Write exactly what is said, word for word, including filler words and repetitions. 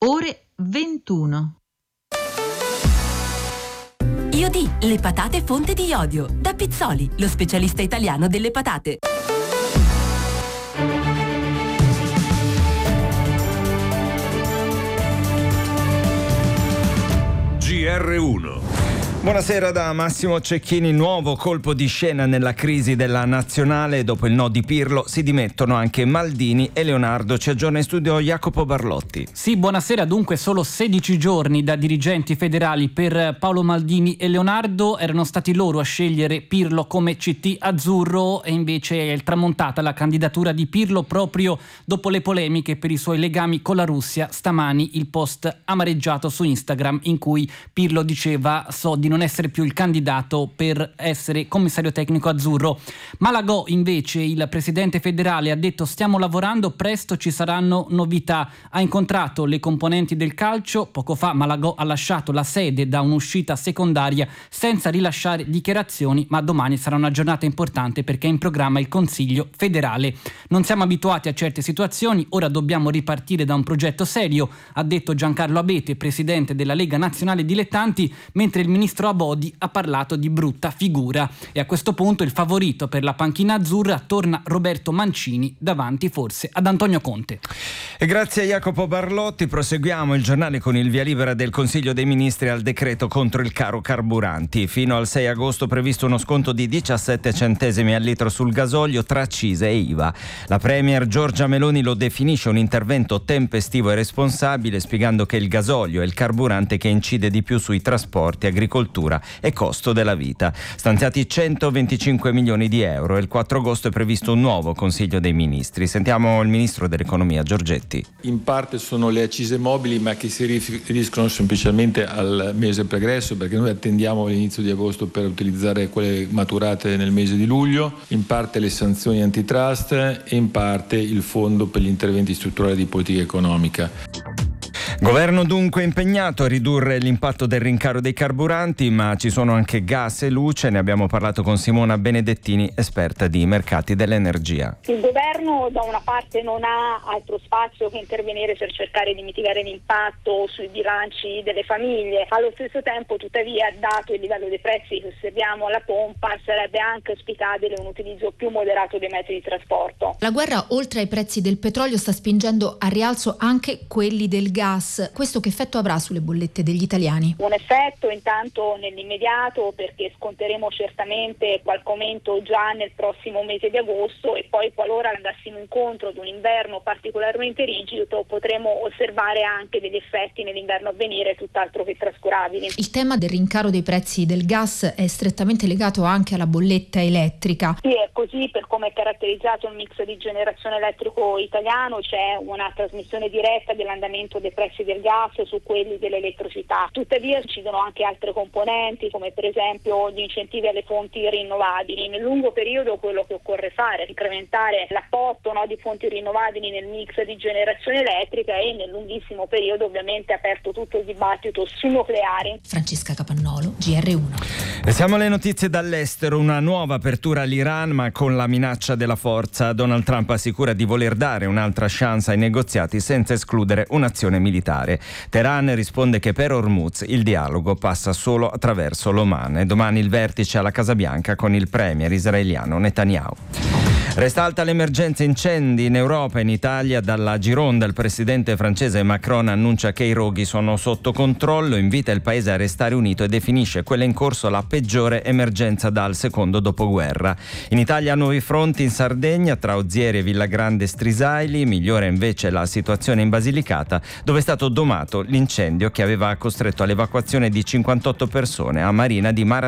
ore ventuno. Io di le patate fonte di iodio. Da Pizzoli, lo specialista italiano delle patate. G R uno. Buonasera da Massimo Cecchini. Nuovo colpo di scena nella crisi della nazionale. Dopo il no di Pirlo si dimettono anche Maldini e Leonardo. Ci aggiorna in studio Jacopo Barlotti. Sì, buonasera. Dunque solo sedici giorni da dirigenti federali per Paolo Maldini e Leonardo. Erano stati loro a scegliere Pirlo come C T azzurro e invece è tramontata la candidatura di Pirlo proprio dopo le polemiche per i suoi legami con la Russia. Stamani il post amareggiato su Instagram in cui Pirlo diceva: so di non essere più il candidato per essere commissario tecnico azzurro. Malagò invece, il presidente federale, ha detto: stiamo lavorando, presto ci saranno novità. Ha incontrato le componenti del calcio. Poco fa Malagò ha lasciato la sede da un'uscita secondaria senza rilasciare dichiarazioni, ma domani sarà una giornata importante perché è in programma il Consiglio federale. Non siamo abituati a certe situazioni, ora dobbiamo ripartire da un progetto serio, ha detto Giancarlo Abete, presidente della Lega Nazionale Dilettanti, mentre il ministro Abodi ha parlato di brutta figura. E a questo punto il favorito per la panchina azzurra torna Roberto Mancini davanti forse ad Antonio Conte. E grazie a Jacopo Barlotti proseguiamo il giornale con il via libera del Consiglio dei Ministri al decreto contro il caro carburanti. Fino al sei agosto previsto uno sconto di diciassette centesimi al litro sul gasolio tra accise e I V A. La premier Giorgia Meloni lo definisce un intervento tempestivo e responsabile, spiegando che il gasolio è il carburante che incide di più sui trasporti, agricoltura e costo della vita. Stanziati centoventicinque milioni di euro e il quattro agosto è previsto un nuovo Consiglio dei Ministri. Sentiamo il ministro dell'Economia Giorgetti. In parte sono le accise mobili, ma che si riferiscono semplicemente al mese pregresso, perché noi attendiamo l'inizio di agosto per utilizzare quelle maturate nel mese di luglio, in parte le sanzioni antitrust e in parte il fondo per gli interventi strutturali di politica economica. Governo dunque impegnato a ridurre l'impatto del rincaro dei carburanti, ma ci sono anche gas e luce. Ne abbiamo parlato con Simona Benedettini, esperta di mercati dell'energia. Il governo da una parte non ha altro spazio che intervenire per cercare di mitigare l'impatto sui bilanci delle famiglie. Allo stesso tempo, tuttavia, dato il livello dei prezzi che osserviamo alla pompa, sarebbe anche auspicabile un utilizzo più moderato dei mezzi di trasporto. La guerra, oltre ai prezzi del petrolio, sta spingendo a rialzo anche quelli del gas. Questo che effetto avrà sulle bollette degli italiani? Un effetto intanto nell'immediato, perché sconteremo certamente qualche aumento già nel prossimo mese di agosto, e poi qualora andassimo incontro ad un inverno particolarmente rigido potremo osservare anche degli effetti nell'inverno a venire tutt'altro che trascurabili. Il tema del rincaro dei prezzi del gas è strettamente legato anche alla bolletta elettrica. Sì, è così. Per come è caratterizzato il mix di generazione elettrico italiano, c'è una trasmissione diretta dell'andamento dei prezzi del gas su quelli dell'elettricità. Tuttavia incidono anche altre componenti, come per esempio gli incentivi alle fonti rinnovabili. Nel lungo periodo quello che occorre fare è incrementare l'apporto no, di fonti rinnovabili nel mix di generazione elettrica, e nel lunghissimo periodo ovviamente è aperto tutto il dibattito sul nucleare. Francesca Capannolo, G R uno. E siamo alle notizie dall'estero. Una nuova apertura all'Iran, ma con la minaccia della forza. Donald Trump assicura di voler dare un'altra chance ai negoziati senza escludere un'azione militare. Teheran risponde che per Hormuz il dialogo passa solo attraverso l'Oman. E domani il vertice alla Casa Bianca con il premier israeliano Netanyahu. Resta alta l'emergenza incendi in Europa e in Italia. Dalla Gironda il presidente francese Macron annuncia che i roghi sono sotto controllo, invita il paese a restare unito e definisce quella in corso la peggiore emergenza dal secondo dopoguerra. In Italia nuovi fronti in Sardegna tra Ozieri e Villagrande e Strisaili, migliore invece la situazione in Basilicata, dove è stato domato l'incendio che aveva costretto all'evacuazione di cinquantotto persone a Marina di Mara